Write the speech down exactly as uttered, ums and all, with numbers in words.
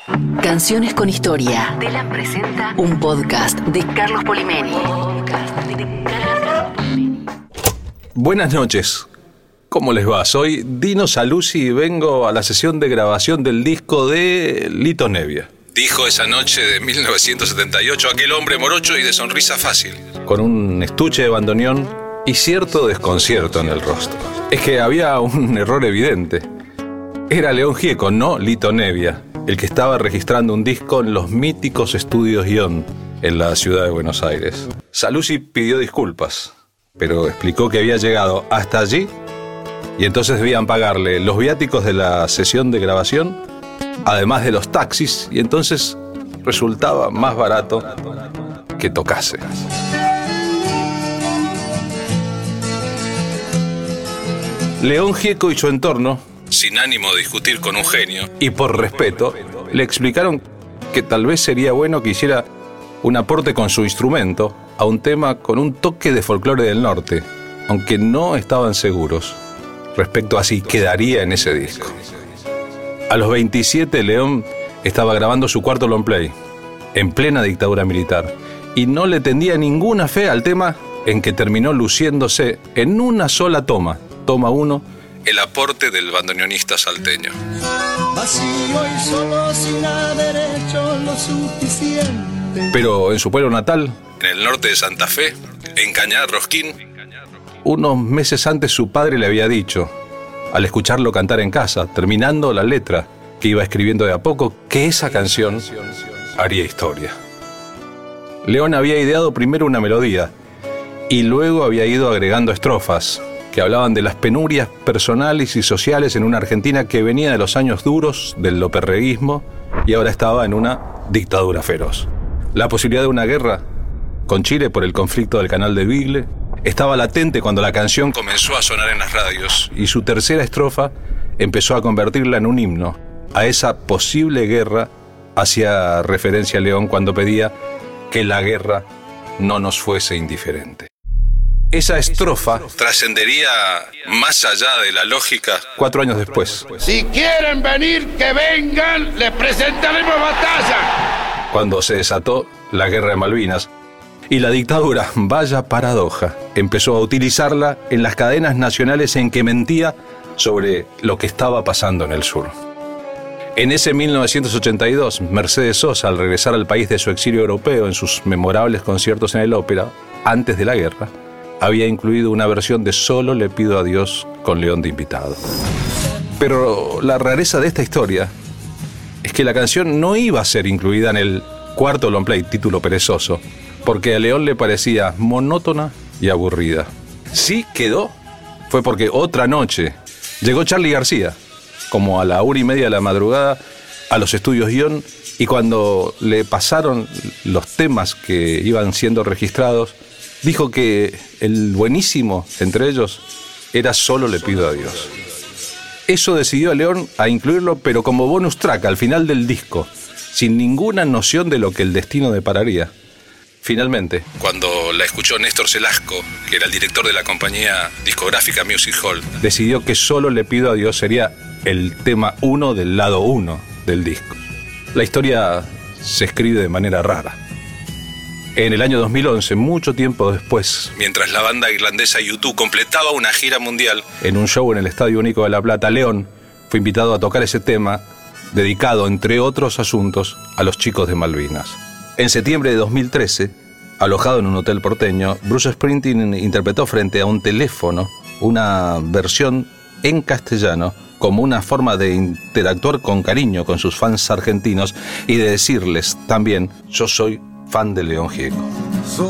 Canciones con Historia. Telam presenta un podcast de Carlos Polimeni. Buenas noches. ¿Cómo les va? Soy Dino Saluzzi y vengo a la sesión de grabación del disco de Lito Nebbia. Dijo esa noche de mil novecientos setenta y ocho aquel hombre morocho y de sonrisa fácil, con un estuche de bandoneón y cierto desconcierto en el rostro. Es que había un error evidente. Era León Gieco, no Lito Nebbia, el que estaba registrando un disco en los míticos estudios Ion en la ciudad de Buenos Aires. Saluzzi pidió disculpas, pero explicó que había llegado hasta allí y entonces debían pagarle los viáticos de la sesión de grabación, además de los taxis, y entonces resultaba más barato que tocase. León Gieco y su entorno, sin ánimo de discutir con un genio, y por respeto, le explicaron que tal vez sería bueno que hiciera un aporte con su instrumento a un tema con un toque de folclore del norte, aunque no estaban seguros respecto a si quedaría en ese disco. A los veintisiete, León estaba grabando su cuarto long play, en plena dictadura militar, y no le tendía ninguna fe al tema en que terminó luciéndose en una sola toma, toma uno, el aporte del bandoneonista salteño. Vacío y solo sin haber hecho lo suficiente. Pero en su pueblo natal, en el norte de Santa Fe, en Cañar Rosquín, unos meses antes su padre le había dicho, al escucharlo cantar en casa, terminando la letra que iba escribiendo de a poco, que esa canción haría historia. León había ideado primero una melodía y luego había ido agregando estrofas que hablaban de las penurias personales y sociales en una Argentina que venía de los años duros del loperreguismo y ahora estaba en una dictadura feroz. La posibilidad de una guerra con Chile por el conflicto del Canal de Beagle estaba latente cuando la canción comenzó a sonar en las radios y su tercera estrofa empezó a convertirla en un himno a esa posible guerra. Hacía referencia a León cuando pedía que la guerra no nos fuese indiferente. Esa estrofa trascendería más allá de la lógica cuatro años después. Si quieren venir, que vengan, les presentaremos batalla. Cuando se desató la guerra de Malvinas y la dictadura, vaya paradoja, empezó a utilizarla en las cadenas nacionales en que mentía sobre lo que estaba pasando en el sur. En ese mil novecientos ochenta y dos, Mercedes Sosa, al regresar al país de su exilio europeo en sus memorables conciertos en el Ópera, antes de la guerra, había incluido una versión de Solo le pido a Dios con León de invitado. Pero la rareza de esta historia es que la canción no iba a ser incluida en el cuarto long play, título perezoso, porque a León le parecía monótona y aburrida. Sí quedó fue porque otra noche llegó Charly García, como a la una y media de la madrugada, a los estudios Ion, y cuando le pasaron los temas que iban siendo registrados, dijo que el buenísimo entre ellos era Solo le pido a Dios. Eso decidió a León a incluirlo, pero como bonus track al final del disco, sin ninguna noción de lo que el destino depararía. Finalmente, cuando la escuchó Néstor Celasco, que era el director de la compañía discográfica Music Hall, decidió que Solo le pido a Dios sería el tema uno del lado uno del disco. La historia se escribe de manera rara. En el año dos mil once, mucho tiempo después, mientras la banda irlandesa U dos completaba una gira mundial, en un show en el Estadio Único de La Plata, León fue invitado a tocar ese tema, dedicado, entre otros asuntos, a los chicos de Malvinas. En septiembre de dos mil trece, alojado en un hotel porteño, Bruce Springsteen interpretó frente a un teléfono una versión en castellano como una forma de interactuar con cariño con sus fans argentinos y de decirles también: yo soy fan de León Gieco.